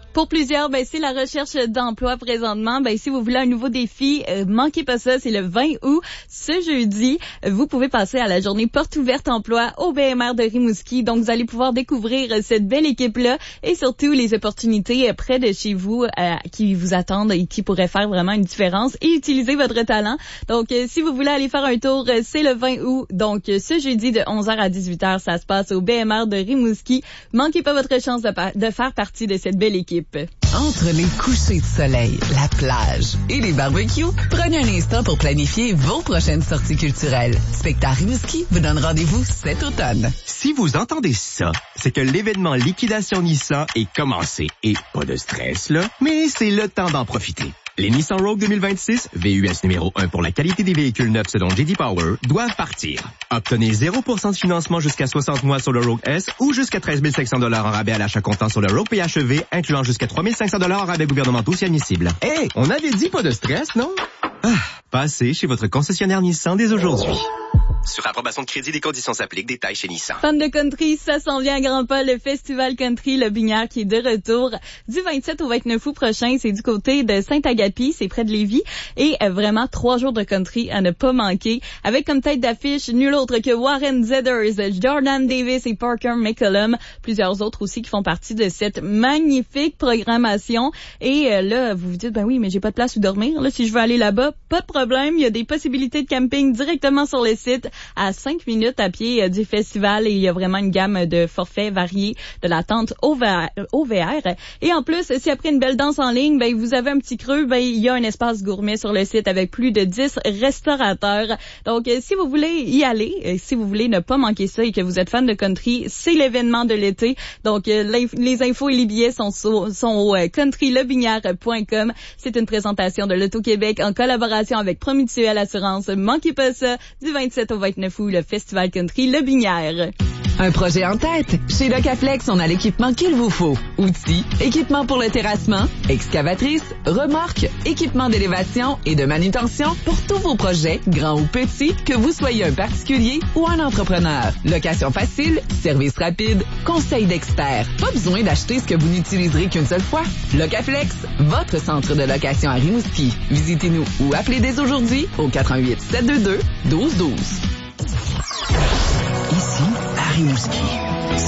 Pour plusieurs, c'est la recherche d'emploi présentement. Si vous voulez un nouveau défi, manquez pas ça, c'est le 20 août. Ce jeudi, vous pouvez passer à la journée porte ouverte emploi au BMR de Rimouski. Donc, vous allez pouvoir découvrir cette belle équipe-là et surtout les opportunités près de chez vous qui vous attendent et qui pourraient faire vraiment une différence et utiliser votre talent. Donc, si vous voulez aller faire un tour, c'est le 20 août. Donc, ce jeudi de 11h à 18h, ça se passe au BMR de Rimouski. Manquez pas votre chance de faire partie de cette belle équipe. Entre les couchers de soleil, la plage et les barbecues, prenez un instant pour planifier vos prochaines sorties culturelles. Spectacle Rimouski vous donne rendez-vous cet automne. Si vous entendez ça, c'est que l'événement Liquidation Nissan est commencé. Et pas de stress, là, mais c'est le temps d'en profiter. Les Nissan Rogue 2026, VUS numéro 1 pour la qualité des véhicules neufs selon J.D. Power, doivent partir. Obtenez 0% de financement jusqu'à 60 mois sur le Rogue S ou jusqu'à 13 500 $ en rabais à l'achat comptant sur le Rogue PHEV, incluant jusqu'à 3 500 $ en rabais gouvernementaux si admissible. Hey, on avait dit pas de stress, non? Passez chez votre concessionnaire Nissan dès aujourd'hui. Sur approbation de crédit, des conditions s'appliquent. Détails chez Nissan. Fans de country, ça s'en vient à grands pas, le Festival Country Le Binière qui est de retour du 27 au 29 août prochain. C'est du côté de Saint-Agapi, c'est près de Lévis. Et vraiment 3 jours de country à ne pas manquer. Avec comme tête d'affiche nul autre que Warren Zedders, Jordan Davis et Parker McCollum. Plusieurs autres aussi qui font partie de cette magnifique programmation. Et là, vous vous dites, oui, mais j'ai pas de place où dormir. Là, si je veux aller là-bas, pas de problème. Il y a des possibilités de camping directement sur le site. À 5 minutes à pied du festival et il y a vraiment une gamme de forfaits variés de la tente OVR. Et en plus, si après une belle danse en ligne, vous avez un petit creux, il y a un espace gourmet sur le site avec plus de 10 restaurateurs. Donc, si vous voulez y aller, si vous voulez ne pas manquer ça et que vous êtes fan de country, c'est l'événement de l'été. Donc, les infos et les billets sont au countrylebinière.com. C'est une présentation de l'Auto-Québec en collaboration avec Promutuelle Assurance. Manquez pas ça du 27 au 29 août, le Festival Country Le Binière. Un projet en tête? Chez Locaflex, on a l'équipement qu'il vous faut. Outils, équipement pour le terrassement, excavatrice, remorque, équipement d'élévation et de manutention pour tous vos projets, grands ou petits, que vous soyez un particulier ou un entrepreneur. Location facile, service rapide, conseil d'experts. Pas besoin d'acheter ce que vous n'utiliserez qu'une seule fois. Locaflex, votre centre de location à Rimouski. Visitez-nous ou appelez dès aujourd'hui au 88 722 1212. Ici, à Rimouski.